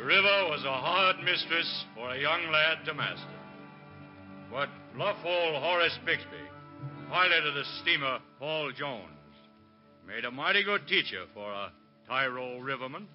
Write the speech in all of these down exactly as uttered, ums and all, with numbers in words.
The river was a hard mistress for a young lad to master. But bluff old Horace Bixby, pilot of the steamer Paul Jones, made a mighty good teacher for a Tyrol riverman.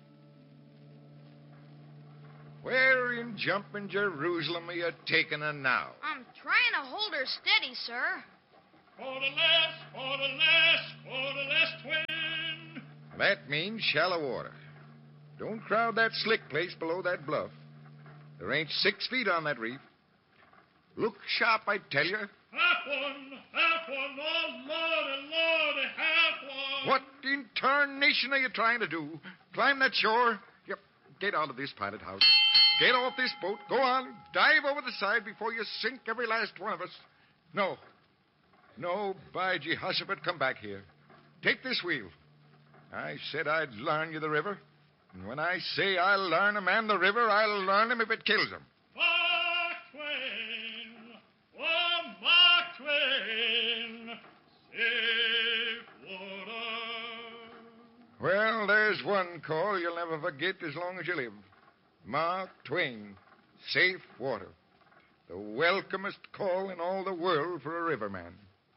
Where in jumping Jerusalem are you taking her now? I'm trying to hold her steady, sir. For the last, for the last, for the last twin. That means shallow water. Don't crowd that slick place below that bluff. There ain't six feet on that reef. Look sharp, I tell you. Half one, half one, oh, Lordy, Lordy, half one. What in tarnation are you trying to do? Climb that shore? Yep, get out of this pilot house. Get off this boat. Go on. Dive over the side before you sink every last one of us. No. No, by Jehoshaphat, come back here. Take this wheel. I said I'd learn you the river. And when I say I'll learn a man the river, I'll learn him if it kills him. Mark Twain, oh, Mark Twain, safe water. Well, there's one call you'll never forget as long as you live. Mark Twain, safe water. The welcomest call in all the world for a riverman.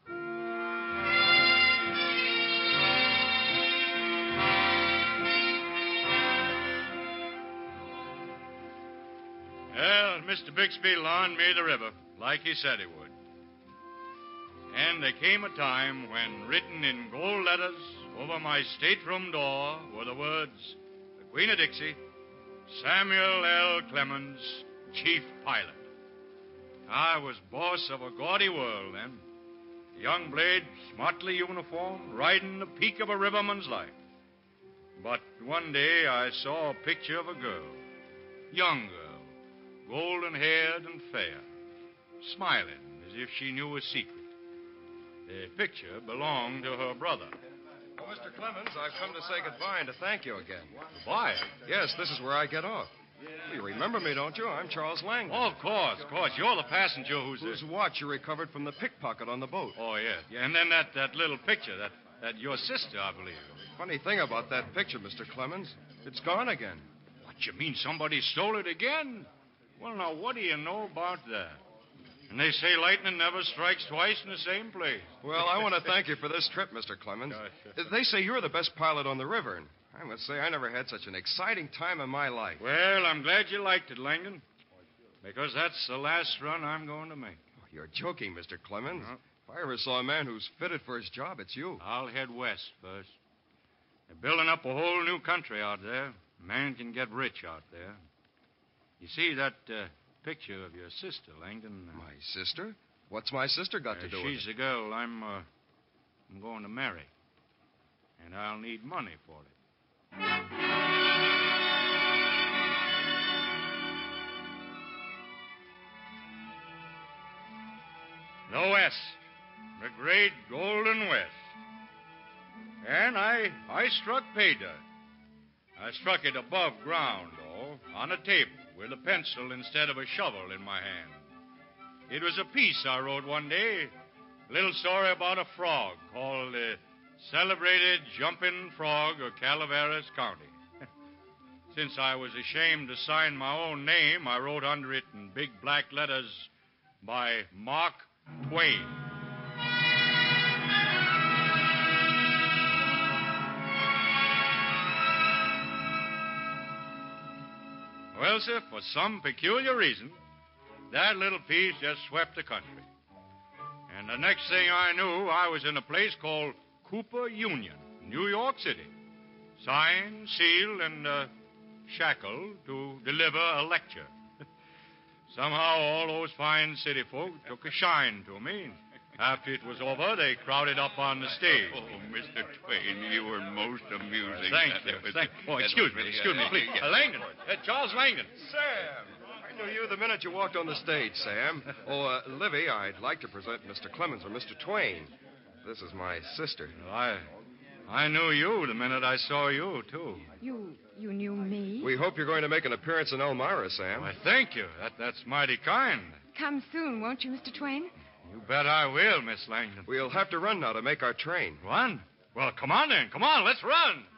Well, Mister Bixby learned me the river, like he said he would. And there came a time when, written in gold letters over my stateroom door, were the words, "The Queen of Dixie, Samuel L. Clemens, Chief Pilot." I was boss of a gaudy world then. A young blade, smartly uniformed, riding the peak of a riverman's life. But one day I saw a picture of a girl, young girl, golden-haired and fair, smiling as if she knew a secret. The picture belonged to her brother. Oh, Mister Clemens, I've come to say goodbye and to thank you again. Goodbye. Yes, this is where I get off. You remember me, don't you? I'm Charles Langdon. Oh, of course, of course. You're the passenger who's... Whose watch you recovered from the pickpocket on the boat. Oh, yeah. yeah. And then that, that little picture, that, that your sister, I believe. Funny thing about that picture, Mister Clemens, it's gone again. What, you mean somebody stole it again? Well, now, what do you know about that? And they say lightning never strikes twice in the same place. Well, I want to thank you for this trip, Mister Clemens. They say you're the best pilot on the river, and I must say I never had such an exciting time in my life. Well, I'm glad you liked it, Langdon, because that's the last run I'm going to make. Oh, you're joking, Mister Clemens. No. If I ever saw a man who's fitted for his job, it's you. I'll head west first. They're building up a whole new country out there. A man can get rich out there. You see that uh, picture of your sister, Langdon? Uh, My sister? What's my sister got uh, to do with it? She's the girl I'm, uh, I'm going to marry. And I'll need money for it. The West, the great golden West. And I, I struck pay dirt. I struck it above ground, though, on a table with a pencil instead of a shovel in my hand. It was a piece I wrote one day, a little story about a frog called the Celebrated Jumping Frog of Calaveras County. Since I was ashamed to sign my own name, I wrote under it in big black letters, by Mark Twain. Well, sir, for some peculiar reason, that little piece just swept the country. And the next thing I knew, I was in a place called Cooper Union, New York City. Signed, sealed, and uh, shackled to deliver a lecture. Somehow all those fine city folk took a shine to me. After it was over, they crowded up on the stage. Oh, Mister Twain, you were most amusing. Thank That- you. that was- Thank that Oh, excuse was me, really, excuse me, uh, please. yeah. Uh, Langdon. Uh, Charles Langdon. Sam! I knew you the minute you walked on the stage, Sam. Oh, uh, Livy, I'd like to present Mister Clemens or Mister Twain. This is my sister. Well, I, I knew you the minute I saw you, too. You you knew me? We hope you're going to make an appearance in Elmira, Sam. Why, thank you. That, that's mighty kind. Come soon, won't you, Mister Twain? You bet I will, Miss Langdon. We'll have to run now to make our train. Run? Well, come on then. Come on, let's run.